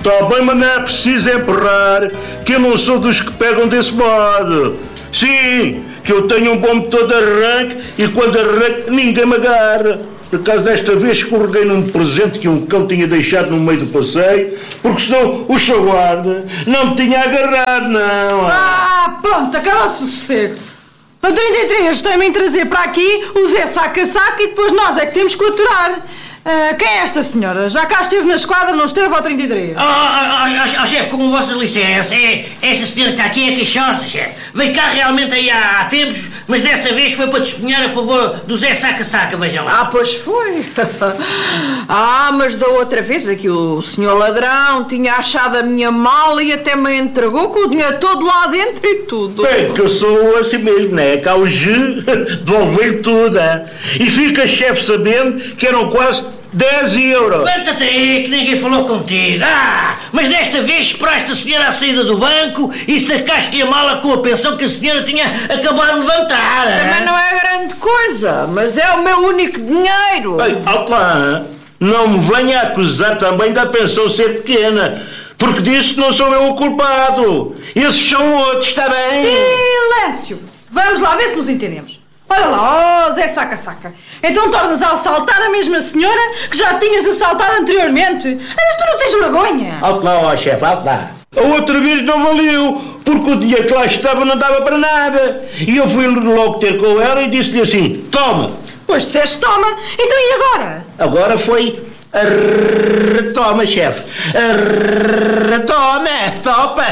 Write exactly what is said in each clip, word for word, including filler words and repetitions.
Está bem, mas não é preciso empurrar, que eu não sou dos que pegam desse modo. Sim, que eu tenho um bom motor de arranque e quando arranque ninguém me agarra. Por acaso desta vez escorreguei num presente que um cão tinha deixado no meio do passeio, porque senão o seu guarda não me tinha agarrado, não. Ah, pronto, acabou-se o sossego. A trinta e três tem-me em trazer para aqui o Zé saca-saca e depois nós é que temos que o aturar. Uh, quem é esta senhora? Já cá esteve na esquadra, não esteve ao trinta e três? Oh, oh, oh, oh, chefe, com vossas licenças, é, esta senhora que está aqui é queixosa, chefe. Veio cá realmente aí há, há tempos, mas dessa vez foi para testemunhar a favor do Zé Saca-Saca, veja lá. Ah, pois foi. Ah, mas da outra vez aqui o senhor ladrão tinha achado a minha mala e até me entregou com o dinheiro todo lá dentro e tudo. Bem, que eu sou assim mesmo, né? Cá o G devolveu tudo, hein? E fica chefe sabendo que eram quase dez euros. Levanta-te aí, que ninguém falou contigo. Ah, mas desta vez esperaste a senhora à saída do banco e sacaste a mala com a pensão que a senhora tinha acabado de levantar. Também não é grande coisa, mas é o meu único dinheiro. Ei, alto lá, hein? Não me venha acusar também da pensão ser pequena, porque disso não sou eu o culpado. Esses são outros, está bem? Silêncio! Vamos lá ver se nos entendemos. Olha lá, oh Zé Saca-Saca. Então tornas a assaltar a mesma senhora que já tinhas assaltado anteriormente. Mas tu não tens vergonha? Alto lá, ó chefe, alto lá. A outra vez não valeu, porque o dinheiro que lá estava não dava para nada. E eu fui logo ter com ela e disse-lhe assim, toma. Pois disseste toma, então e agora? Agora foi... Retoma, chefe. Retoma, topa.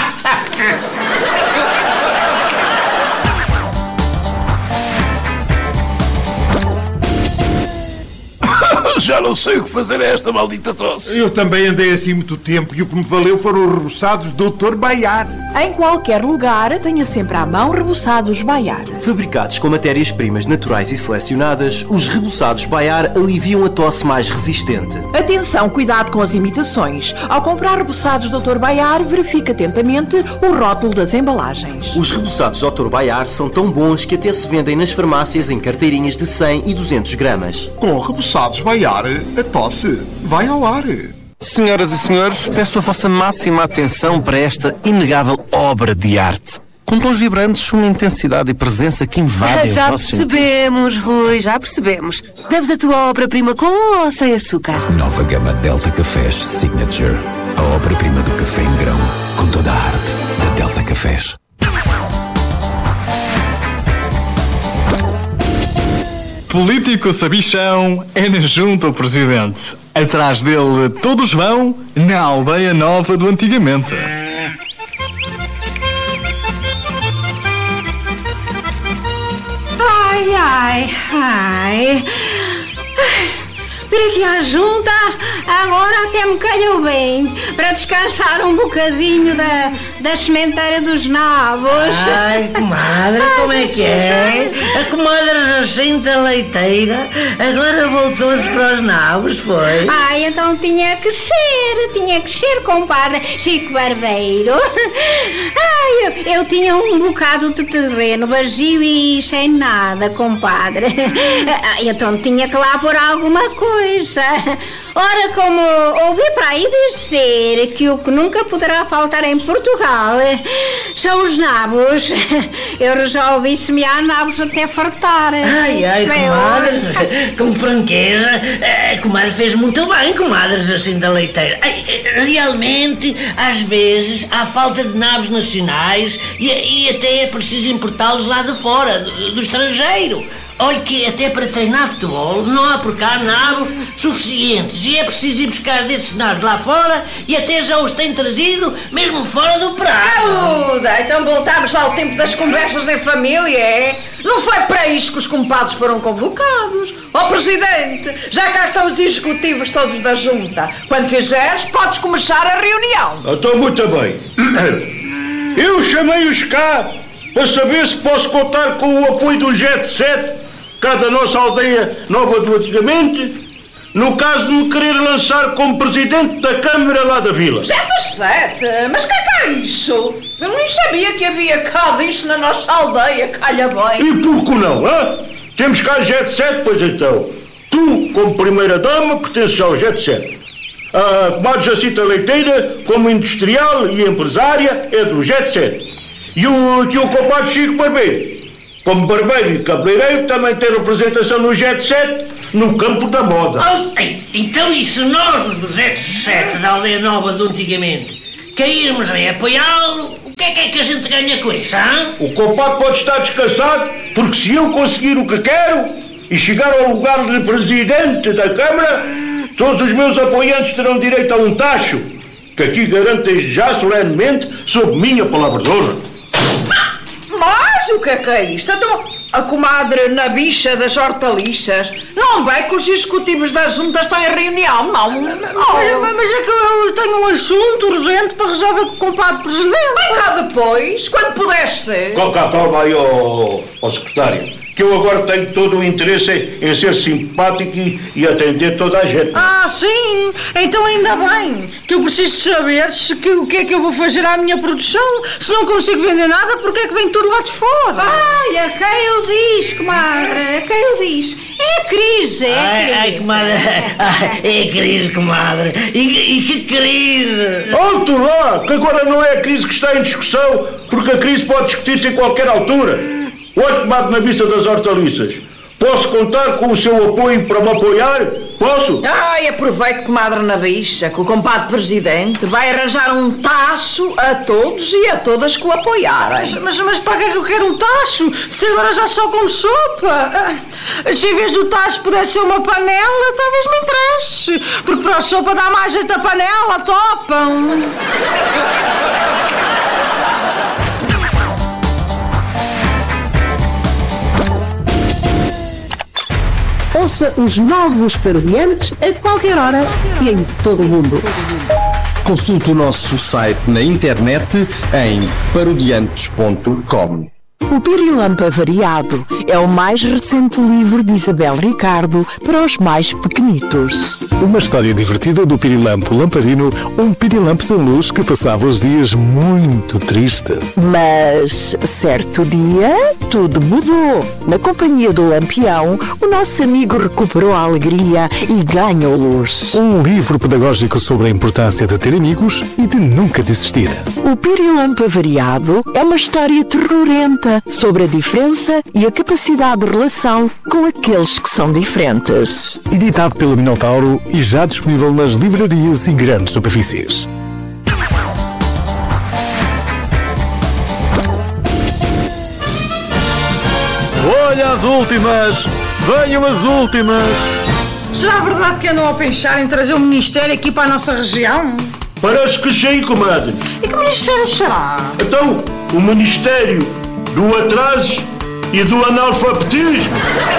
Já não sei o que fazer a esta maldita tosse. Eu também andei assim muito tempo e o que me valeu foram os reboçados doutor Baiar. Em qualquer lugar, tenha sempre à mão reboçados Baiar. Fabricados com matérias-primas naturais e selecionadas, os reboçados Baiar aliviam a tosse mais resistente. Atenção, cuidado com as imitações. Ao comprar reboçados doutor Baiar, verifique atentamente o rótulo das embalagens. Os reboçados doutor Baiar são tão bons que até se vendem nas farmácias em carteirinhas de cem e duzentos gramas. Com reboçados Baiar, a tosse vai ao ar. Senhoras e senhores, peço a vossa máxima atenção para esta inegável obra de arte. Com tons vibrantes, uma intensidade e presença que invadem os Já vossos percebemos, sentidos. Rui, já percebemos. Deves a tua obra-prima com ou sem açúcar? Nova gama Delta Cafés Signature. A obra-prima do café em grão, com toda a arte da Delta Cafés. Político sabichão é na junta o presidente. Atrás dele todos vão na aldeia nova do antigamente. Ai, ai, ai. Vir aqui à junta, agora até me calhou bem, para descansar um bocadinho da, da sementeira dos nabos. Ai, comadre, ai, como é que é? A comadre Jacinta Leiteira agora voltou-se para os nabos, foi? Ai, então tinha que ser, tinha que ser, compadre Chico Barbeiro. Ai, eu, eu tinha um bocado de terreno vazio e sem nada, compadre. Então tinha que lá pôr alguma coisa. Ora, como ouvi para aí dizer que o que nunca poderá faltar em Portugal são os nabos, eu resolvi semear nabos até fartar. Ai, ai, comadre, com franqueza, a comadre fez muito bem, comadre Jacinta Leiteira. Ai, realmente, às vezes, há falta de nabos nacionais e, e até é preciso importá-los lá de fora, do, do estrangeiro. Olha que até para treinar futebol não há por cá nabos suficientes e é preciso ir buscar desses nabos lá fora e até já os têm trazido mesmo fora do prazo. Aluda, então voltámos ao tempo das conversas em família, é? Não foi para isto que os compadres foram convocados. Ó Presidente, já cá estão os executivos todos da junta. Quando quiseres, podes começar a reunião. Estou muito bem. Eu chamei-os cá para saber se posso contar com o apoio do Jet Set, cá da nossa aldeia nova do antigamente, no caso de me querer lançar como presidente da Câmara lá da Vila. Jet Set? Mas o que é que é isso? Eu nem sabia que havia cá disso na nossa aldeia, calha bem. E por que não, hã? Temos cá Jet Set, pois então. Tu, como primeira dama, pertences ao Jet Set. A comadre Jacinta Leiteira, como industrial e empresária, é do Jet Set. E o, e o compadre Chico Barbeiro, como barbeiro e cabeleireiro, também tem representação no Jet Set, no campo da moda. Oh, então e se nós, os do Jet Set da Aldeia Nova do antigamente, cairmos em apoiá-lo, o que é que é que a gente ganha com isso, hein? O compadre pode estar descansado, porque se eu conseguir o que quero e chegar ao lugar de presidente da Câmara, todos os meus apoiantes terão direito a um tacho, que aqui garanto desde já solenemente sob minha palavra de honra. Mas o que é que é isto? Então, a comadre na bicha das hortaliças não vê que os executivos da junta estão em reunião, não? Oh, mas é que eu tenho um assunto urgente para resolver com o compadre presidente. Vem cá depois, quando puder ser. Calma, calma aí, ó, ó secretário, que eu agora tenho todo o interesse em ser simpático e, e atender toda a gente. Ah, sim? Então ainda bem, que eu preciso saber se, que, o que é que eu vou fazer à minha produção. Se não consigo vender nada, porque é que vem tudo lá de fora? Ai, a quem eu diz, comadre? A quem eu diz? É a crise, é a crise. Ai, ai, comadre, é a crise, comadre. E, e que crise? Alto lá, que agora não é a crise que está em discussão, porque a crise pode discutir-se em qualquer altura. Olha, comadre na vista das hortaliças, posso contar com o seu apoio para me apoiar? Posso? Ai, aproveito, comadre na bicha, que o compadre presidente vai arranjar um tacho a todos e a todas que o apoiarem. Mas, mas, mas para que é que eu quero um tacho? Se agora já só como sopa. Se em vez do tacho pudesse ser uma panela, talvez me interesse. Porque para a sopa dá mais jeito a panela, topam. Ouça os novos Parodiantes a qualquer hora e em todo o mundo. Consulte o nosso site na internet em parodiantes ponto com. O Pirilampo Avariado é o mais recente livro de Isabel Ricardo para os mais pequenitos. Uma história divertida do Pirilampo Lamparino, um pirilampo sem luz que passava os dias muito triste. Mas, certo dia, tudo mudou. Na companhia do Lampião, o nosso amigo recuperou a alegria e ganhou luz. Um livro pedagógico sobre a importância de ter amigos e de nunca desistir. O Pirilampo Avariado é uma história terrorenta sobre a diferença e a capacidade de relação com aqueles que são diferentes. Editado pelo Minotauro e já disponível nas livrarias e grandes superfícies. Olha as últimas! Venham as últimas! Será verdade que andam a pensar em trazer o Ministério aqui para a nossa região? Parece que sim, comadre. E que Ministério será? Então, o Ministério do Atraso e do Analfabetismo.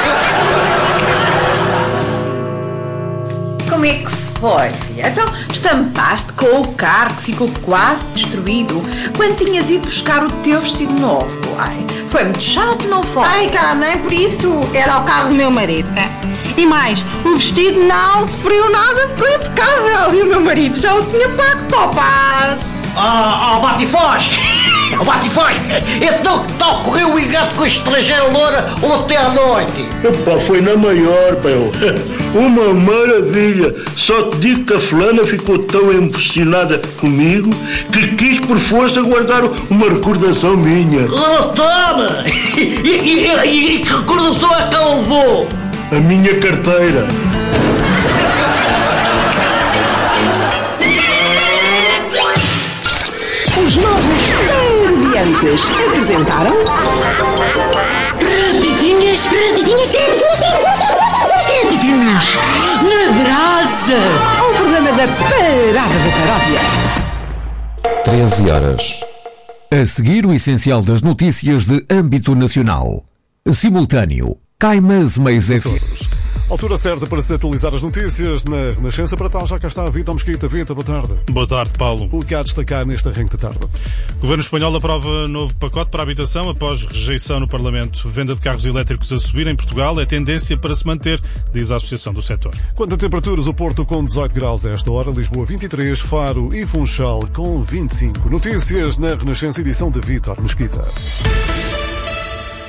Como é que foi, filha? Então, estampaste com o carro que ficou quase destruído quando tinhas ido buscar o teu vestido novo. Ai, foi muito chato, não foi? Ai, cá, nem por isso era o carro do meu marido, né? E mais, o vestido não sofreu nada, ficou impecável. E o meu marido já o tinha pago, topaz. Oh, oh, Batifós! Oh, Batifós! Então que tal correu o engano com a estrangeira loura ontem à noite? Epá, foi na maior, meu. Uma maravilha. Só te digo que a fulana ficou tão impressionada comigo que quis por força guardar uma recordação minha. Oh, toma! E, e, e, e que recordação é que ela levou? A minha carteira. Os novos Parodiantes apresentaram... Rapidinhas, rapidinhas, rapidinhas, na brasa! Um programa da Parada da Paródia. treze horas. A seguir, o essencial das notícias de âmbito nacional. Simultâneo. Caimas Meias F M. Altura certa para se atualizar as notícias na Renascença. Para tal, já cá está a Vitor Mesquita. Vitor, boa tarde. Boa tarde, Paulo. O que há a destacar neste arranque de tarde? O Governo espanhol aprova novo pacote para a habitação após rejeição no Parlamento. Venda de carros elétricos a subir em Portugal é tendência para se manter, diz a Associação do Setor. Quanto a temperaturas, o Porto com dezoito graus a esta hora, Lisboa vinte e três, Faro e Funchal com vinte e cinco. Notícias na Renascença, edição de Vitor Mesquita.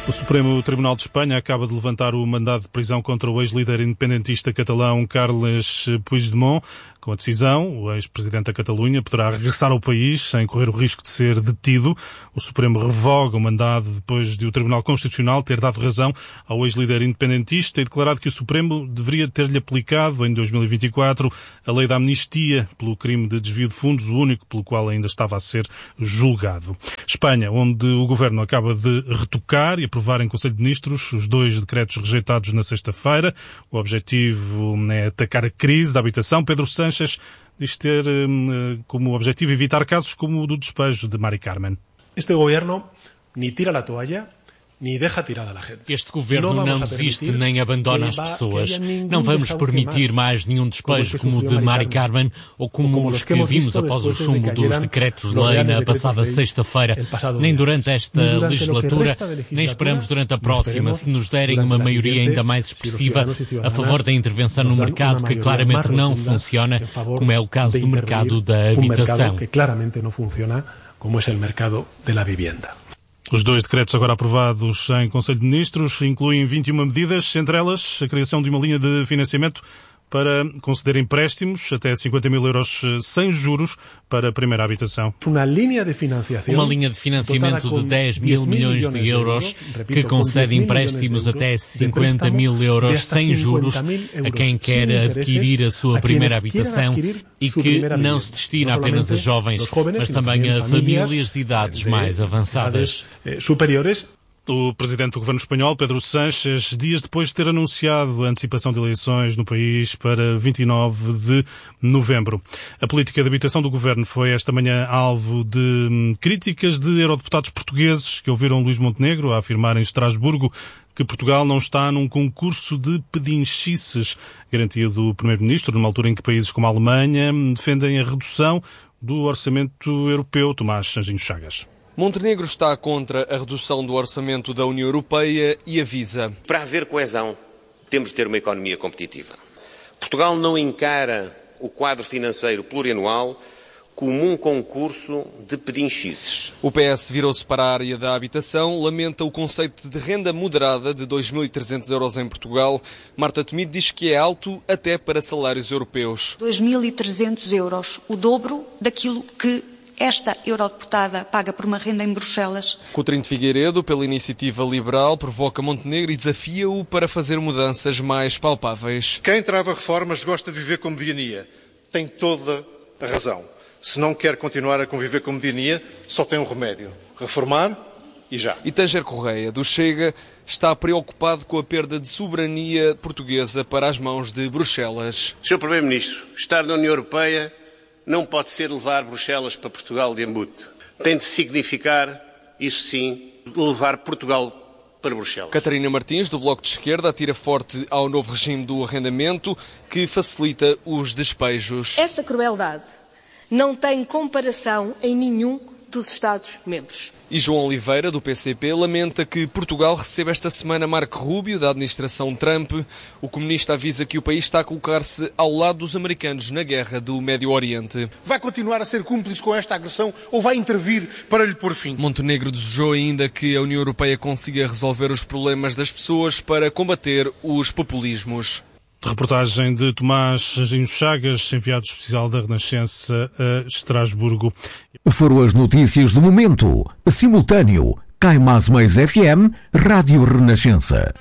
O Supremo Tribunal de Espanha acaba de levantar o mandado de prisão contra o ex-líder independentista catalão Carles Puigdemont. Com a decisão, o ex-presidente da Catalunha poderá regressar ao país sem correr o risco de ser detido. O Supremo revoga o mandado depois de o Tribunal Constitucional ter dado razão ao ex-líder independentista e declarado que o Supremo deveria ter-lhe aplicado em dois mil e vinte e quatro a lei da amnistia pelo crime de desvio de fundos, o único pelo qual ainda estava a ser julgado. Espanha, onde o governo acaba de retocar e aprovar em Conselho de Ministros os dois decretos rejeitados na sexta-feira. O objetivo é atacar a crise da habitação. Pedro Sánchez diz ter como objetivo evitar casos como o do despejo de Mari Carmen. Este governo ni tira a toalha, nem deixa tirada a gente. Este governo não desiste nem abandona as pessoas. Não vamos permitir mais nenhum despejo como o de Mari Carmen ou como os que vimos após o chumbo dos decretos-lei na passada sexta-feira. Nem durante esta legislatura, nem esperamos durante a próxima, se nos derem uma maioria ainda mais expressiva a favor da intervenção no mercado que claramente não funciona, como é o caso do mercado da habitação. que claramente não funciona, como é o mercado da vivienda. Os dois decretos agora aprovados em Conselho de Ministros incluem vinte e uma medidas, entre elas a criação de uma linha de financiamento para conceder empréstimos até cinquenta mil euros sem juros para a primeira habitação. Uma linha de financiação, uma linha de financiamento de dez mil milhões de euros que concede empréstimos até cinquenta mil euros sem juros a quem quer adquirir a sua primeira habitação e que não se destina apenas a jovens, mas também a famílias de idades mais avançadas. superiores. O presidente do governo espanhol, Pedro Sánchez, dias depois de ter anunciado a antecipação de eleições no país para vinte e nove de novembro. A política de habitação do governo foi esta manhã alvo de críticas de eurodeputados portugueses que ouviram Luís Montenegro a afirmar em Estrasburgo que Portugal não está num concurso de pedinchices, garantia do primeiro-ministro, numa altura em que países como a Alemanha defendem a redução do orçamento europeu. Tomás Sanjinho Chagas. Montenegro está contra a redução do orçamento da União Europeia e avisa: para haver coesão, temos de ter uma economia competitiva. Portugal não encara o quadro financeiro plurianual como um concurso de pedinchices. O P S virou-se para a área da habitação, lamenta o conceito de renda moderada de dois mil e trezentos euros em Portugal. Marta Temido diz que é alto até para salários europeus. dois mil e trezentos euros, o dobro daquilo que esta eurodeputada paga por uma renda em Bruxelas. Coutinho de Figueiredo, pela Iniciativa Liberal, provoca Montenegro e desafia-o para fazer mudanças mais palpáveis. Quem trava reformas gosta de viver com mediania. Tem toda a razão. Se não quer continuar a conviver com mediania, só tem um remédio: reformar e já. E Tanger Correia, do Chega, está preocupado com a perda de soberania portuguesa para as mãos de Bruxelas. senhor Primeiro-Ministro, estar na União Europeia não pode ser levar Bruxelas para Portugal de embute. Tem de significar, isso sim, levar Portugal para Bruxelas. Catarina Martins, do Bloco de Esquerda, atira forte ao novo regime do arrendamento que facilita os despejos. Essa crueldade não tem comparação em nenhum dos Estados-membros. E João Oliveira, do P C P, lamenta que Portugal receba esta semana Marco Rubio, da administração Trump. O comunista avisa que o país está a colocar-se ao lado dos americanos na guerra do Médio Oriente. Vai continuar a ser cúmplice com esta agressão ou vai intervir para lhe pôr fim? Montenegro desejou ainda que a União Europeia consiga resolver os problemas das pessoas para combater os populismos. Reportagem de Tomás Sanjinho Chagas, enviado especial da Renascença a Estrasburgo. Foram as notícias do momento. Simultâneo, Cai Mais Mais F M, Rádio Renascença.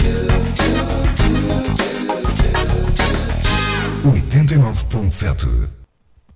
oitenta e nove ponto sete